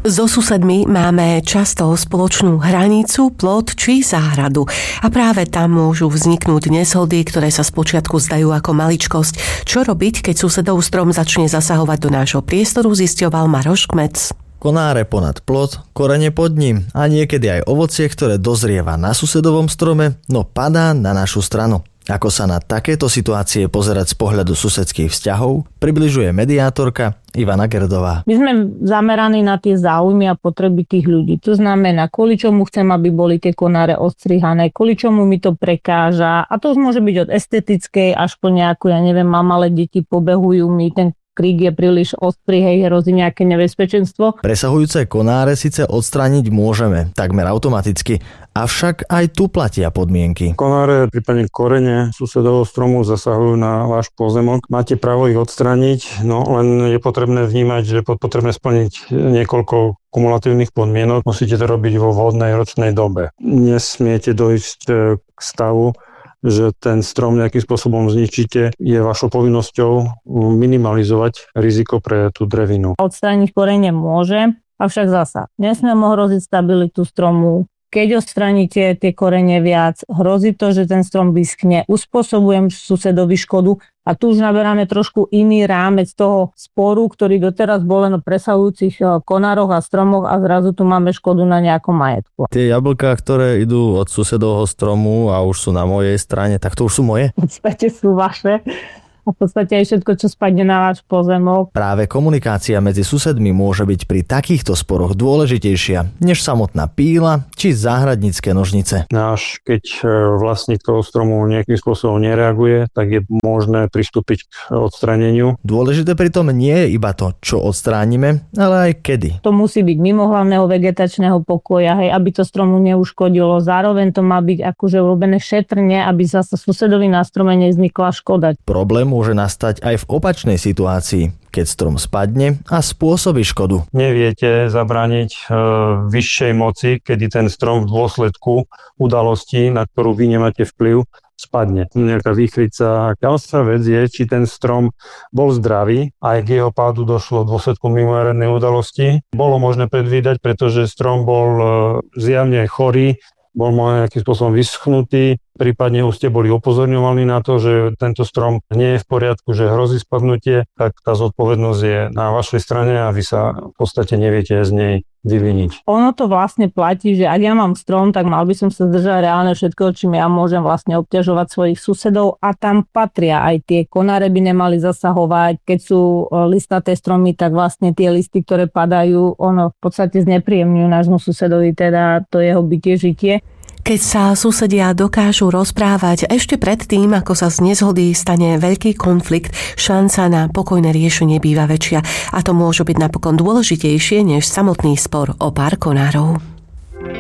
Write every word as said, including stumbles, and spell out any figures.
So susedmi máme často spoločnú hranicu, plot či záhradu. A práve tam môžu vzniknúť nezhody, ktoré sa spočiatku zdajú ako maličkosť. Čo robiť, keď susedov strom začne zasahovať do nášho priestoru, zisťoval Maroš Kmec. Konáre ponad plot, korene pod ním a niekedy aj ovocie, ktoré dozrieva na susedovom strome, no padá na našu stranu. Ako sa na takéto situácie pozerať z pohľadu susedských vzťahov, približuje mediátorka Ivana Gerdová. My sme zameraní na tie záujmy a potreby tých ľudí. To znamená, kvôli čomu chcem, aby boli tie konáre ostrihané, kvôli čomu mi to prekáža. A to už môže byť od estetickej až po nejakú, ja neviem, mám malé deti, pobehujú mi, ten krík je príliš ostrý, hej, hrozí nejaké nebezpečenstvo. Presahujúce konáre síce odstrániť môžeme, takmer automaticky, avšak aj tu platia podmienky. Konáre, prípadne korene susedovho stromu zasahujú na váš pozemok. Máte právo ich odstrániť, no len je potrebné vnímať, že je potrebné splniť niekoľko kumulatívnych podmienok. Musíte to robiť vo vhodnej ročnej dobe. Nesmiete dojsť k stavu, že ten strom nejakým spôsobom zničíte, je vašou povinnosťou minimalizovať riziko pre tú drevinu. Odstrániť korene môže, avšak zasa nesmiem ohroziť stabilitu stromu. Keď odstránite tie korene viac, hrozí to, že ten strom vyschne. Uspôsobujem susedovi škodu a tu už naberáme trošku iný rámec toho sporu, ktorý doteraz bol len o presahujúcich konároch a stromoch a zrazu tu máme škodu na nejakom majetku. Tie jablká, ktoré idú od susedovho stromu a už sú na mojej strane, tak to už sú moje? V podstate sú vaše. A v podstate aj všetko, čo spadne na váš pozemok. Práve komunikácia medzi susedmi môže byť pri takýchto sporoch dôležitejšia než samotná píla či záhradnícke nožnice. Až keď vlastník toho stromu nejakým spôsobom nereaguje, tak je možné pristúpiť k odstráneniu. Dôležité pritom nie je iba to, čo odstránime, ale aj kedy. To musí byť mimo hlavného vegetačného pokoja, hej, aby to stromu neuškodilo. Zároveň to má byť akože urobené šetrne, aby zase susedovi na strome nevznikla škoda. Problém môže nastať aj v opačnej situácii, keď strom spadne a spôsobí škodu. Neviete zabrániť e, vyššej moci, kedy ten strom v dôsledku udalosti, na ktorú vy nemáte vplyv, spadne. Nejaká výchrica. Ďalšia vec je, či ten strom bol zdravý a k jeho pádu došlo v dôsledku mimoriadnej udalosti. Bolo možné predvídať, pretože strom bol e, zjavne chorý, bol nejakým spôsobom vyschnutý, prípadne už ste boli upozorňovaní na to, že tento strom nie je v poriadku, že hrozí spadnutie, tak tá zodpovednosť je na vašej strane a vy sa v podstate neviete z nej vyviniť. Ono to vlastne platí, že ak ja mám strom, tak mal by som sa zdržať reálne všetko, čím ja môžem vlastne obťažovať svojich susedov a tam patria aj tie konáre by nemali zasahovať. Keď sú listaté stromy, tak vlastne tie listy, ktoré padajú, ono v podstate znepríjemňujú nášmu susedovi teda to jeho bytie, žitie. Keď sa susedia dokážu rozprávať ešte predtým, ako sa z nezhody stane veľký konflikt, šanca na pokojné riešenie býva väčšia a to môže byť napokon dôležitejšie než samotný spor o pár konárov.